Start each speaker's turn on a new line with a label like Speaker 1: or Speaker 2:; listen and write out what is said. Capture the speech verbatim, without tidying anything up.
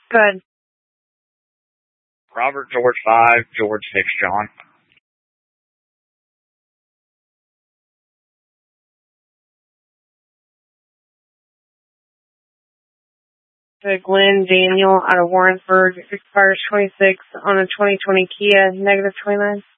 Speaker 1: Good.
Speaker 2: Robert George five, George six, John.
Speaker 1: Good. Glenn Daniel out of Warrensburg, expires twenty-six on a twenty twenty Kia, negative twenty-nine.